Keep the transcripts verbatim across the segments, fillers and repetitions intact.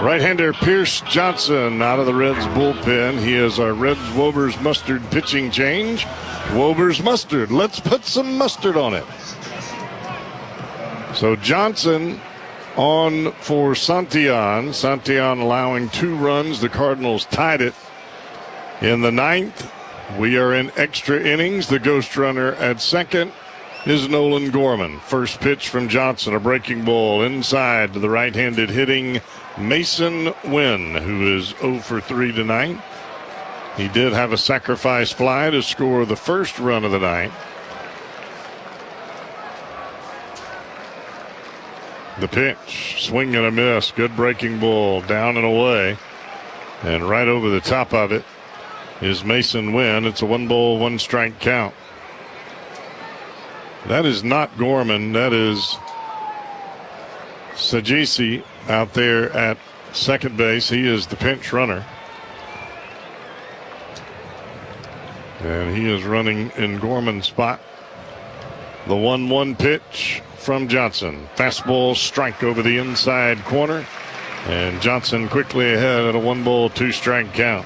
Right-hander Pierce Johnson out of the Reds bullpen. He is our Reds Wober's Mustard pitching change. Wober's Mustard. Let's put some mustard on it. So Johnson on for Santillan. Santillan allowing two runs. The Cardinals tied it in the ninth. We are in extra innings. The ghost runner at second is Nolan Gorman. First pitch from Johnson, a breaking ball inside to the right-handed hitting Mason Wynn, who is oh for three tonight. He did have a sacrifice fly to score the first run of the night. The pitch, swing and a miss. Good breaking ball, down and away. And right over the top of it is Mason Wynn. It's a one ball, one strike count. That is not Gorman. That is Sajisi out there at second base. He is the pinch runner. And he is running in Gorman's spot. The one one pitch from Johnson. Fastball strike over the inside corner. And Johnson quickly ahead at a one ball, two strike count.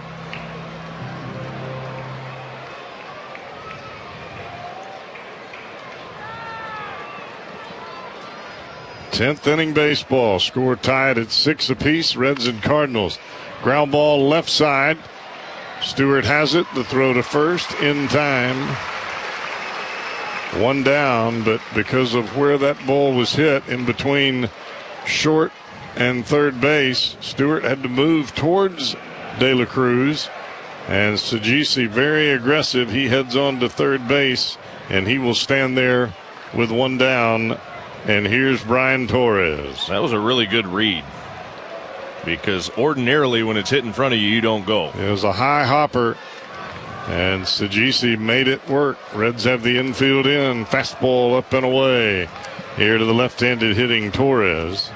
tenth inning baseball. Score tied at six apiece. Reds and Cardinals. Ground ball left side. Stewart has it. The throw to first in time. One down, but because of where that ball was hit in between short and third base, Stewart had to move towards De La Cruz. And Sajisi very aggressive. He heads on to third base, and he will stand there with one down. And here's Brian Torres. That was a really good read, because ordinarily when it's hit in front of you, you don't go. It was a high hopper, and Sajisi made it work. Reds have the infield in. Fastball up and away. Here to the left-handed hitting Torres.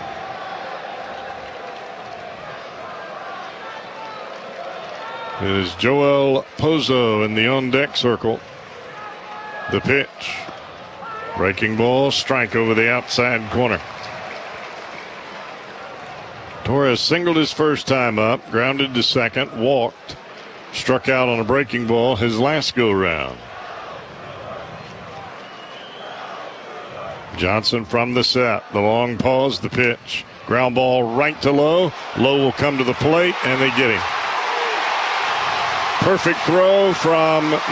It is Joel Pozo in the on-deck circle. The pitch. Breaking ball, strike over the outside corner. Torres singled his first time up, grounded to second, walked, struck out on a breaking ball his last go-round. Johnson from the set, the long pause, the pitch. Ground ball right to Lowe. Lowe will come to the plate, and they get him. Perfect throw from